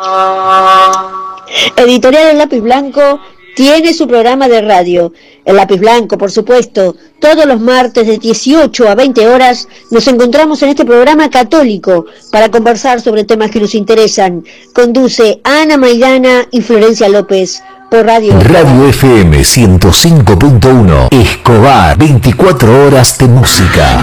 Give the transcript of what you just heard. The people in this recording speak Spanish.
Editorial El Lápiz Blanco tiene su programa de radio. El Lápiz Blanco, por supuesto, todos los martes de 18 a 20 horas nos encontramos en este programa católico para conversar sobre temas que nos interesan. Conduce Ana Maidana y Florencia López por Radio FM 105.1 Escobar, 24 horas de música.